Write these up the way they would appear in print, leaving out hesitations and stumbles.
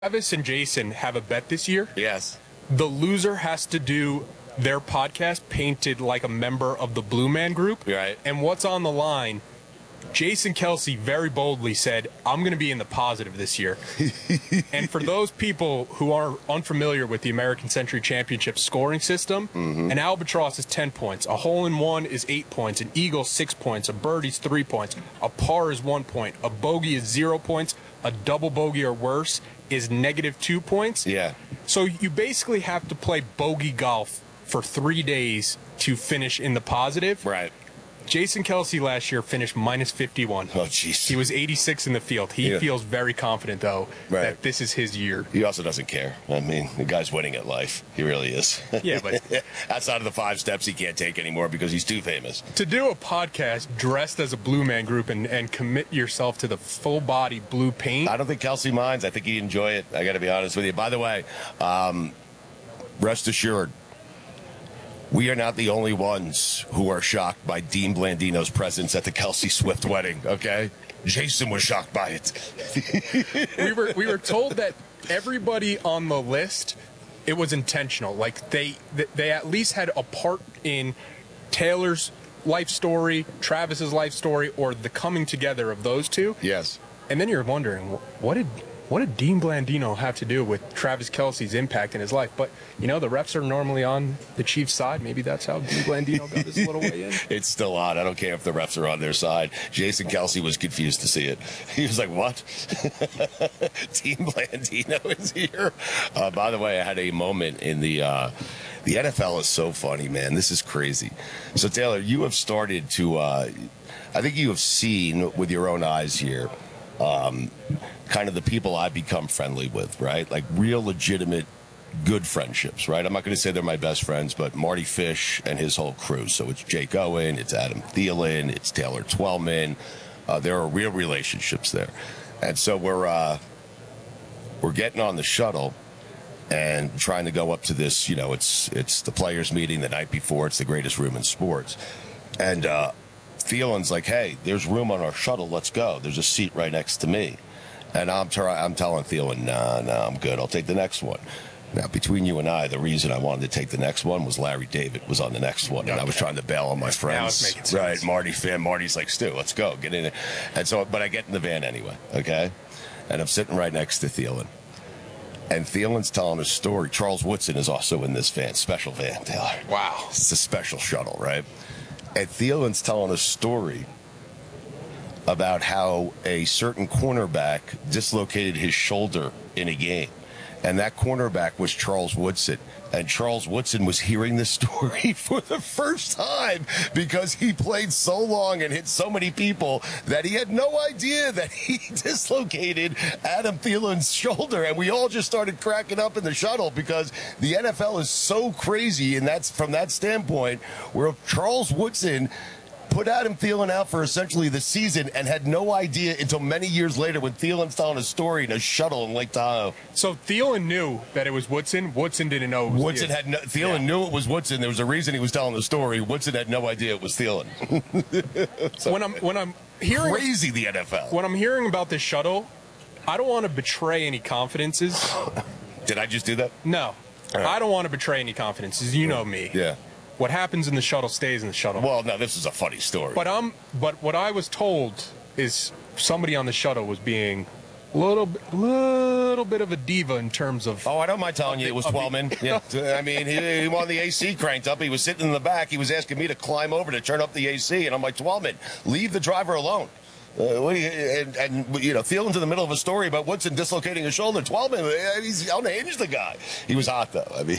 Travis and Jason have a bet this year. Yes. The loser has to do their podcast painted like a member of the Blue Man Group. Right. And what's on the line? Jason Kelce very boldly said, I'm going to be in the positive this year. And for those people who are unfamiliar with the American Century Championship scoring system, an albatross is 10 points, a hole-in-one is 8 points, an eagle 6 points, a birdie's 3 points, a par is 1 point, a bogey is 0 points, a double bogey or worse is -2 points. Yeah. So you basically have to play bogey golf for 3 days to finish in the positive. Right. Jason Kelce last year finished -51. Oh, jeez. He was 86 in the field. He feels very confident, though, that this is his year. He also doesn't care. I mean, the guy's winning at life. He really is. Yeah, but outside of the 5 steps he can't take anymore because he's too famous. To do a podcast dressed as a Blue Man Group and commit yourself to the full-body blue paint. I don't think Kelce minds. I think he'd enjoy it. I got to be honest with you. By the way, rest assured, we are not the only ones who are shocked by Dean Blandino's presence at the Kelce Swift wedding, okay? Jason was shocked by it. we were told that everybody on the list, it was intentional. Like, they at least had a part in Taylor's life story, Travis's life story, or the coming together of those two. Yes. And then you're wondering, what did Dean Blandino have to do with Travis Kelce's impact in his life? But, you know, the refs are normally on the Chiefs' side. Maybe that's how Dean Blandino got his little way in. It's still odd. I don't care if the refs are on their side. Jason Kelce was confused to see it. He was like, what? Dean Blandino is here? By the way, I had a moment in the NFL is so funny, man. This is crazy. So, Taylor, you have started to, I think you have seen with your own eyes here, kind of the people I've become friendly with, right? Like real legitimate good friendships, right? I'm not going to say they're my best friends, but Marty Fish and his whole crew. So it's Jake Owen, it's Adam Thielen, it's Taylor Twellman. There are real relationships there. And so we're getting on the shuttle and trying to go up to this, you know, it's the players meeting the night before. It's the greatest room in sports. And Thielen's like, hey, there's room on our shuttle. Let's go. There's a seat right next to me. And I'm telling Thielen, no, I'm good. I'll take the next one. Now, between you and I, the reason I wanted to take the next one was Larry David was on the next one, and I was trying to bail on my friends. Now it's making sense. Right, Marty's like, Stu, let's go, get in there. And so, but I get in the van anyway, okay? And I'm sitting right next to Thielen. And Thielen's telling a story. Charles Woodson is also in this van, special van, Taylor. Wow. It's a special shuttle, right? And Thielen's telling a story about how a certain cornerback dislocated his shoulder in a game. And that cornerback was Charles Woodson. And Charles Woodson was hearing this story for the first time because he played so long and hit so many people that he had no idea that he dislocated Adam Thielen's shoulder. And we all just started cracking up in the shuttle because the NFL is so crazy, and that's from that standpoint where Charles Woodson put Adam Thielen out for essentially the season and had no idea until many years later when Thielen's telling a story in a shuttle in Lake Tahoe. So Thielen knew that it was Woodson. Woodson didn't know it was Thielen knew it was Woodson. There was a reason he was telling the story. Woodson had no idea it was Thielen. So, when I'm hearing crazy the NFL. When I'm hearing about this shuttle, I don't want to betray any confidences. Did I just do that? No. Right. I don't want to betray any confidences. You know me. Yeah. What happens in the shuttle stays in the shuttle. Well, no, this is a funny story. But what I was told is somebody on the shuttle was being a little bit of a diva in terms of. Oh, I don't mind telling you, it was Twellman. Yeah, I mean, he wanted the AC cranked up. He was sitting in the back. He was asking me to climb over to turn up the AC, and I'm like, Twellman, leave the driver alone. You know, Thielen's in the middle of a story about Woodson dislocating his shoulder. Twellman, he's unhinged, the guy. He was hot, though. I mean,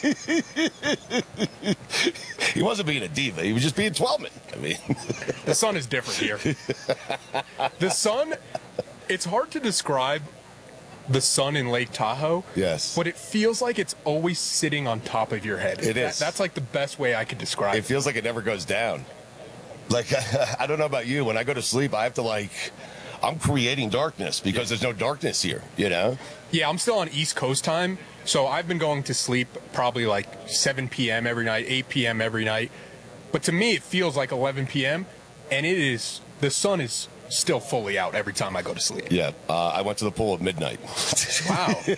he wasn't being a diva. He was just being Twellman. I mean, the sun is different here. The sun, it's hard to describe the sun in Lake Tahoe. Yes. But it feels like it's always sitting on top of your head. It is. That's like the best way I could describe it. It feels like it never goes down. Like, I don't know about you. When I go to sleep, I have to, I'm creating darkness because there's no darkness here, you know? Yeah, I'm still on East Coast time, so I've been going to sleep probably 7 p.m. every night, 8 p.m. every night. But to me, it feels like 11 p.m., and the sun is still fully out every time I go to sleep. Yeah, I went to the pool at midnight. Wow.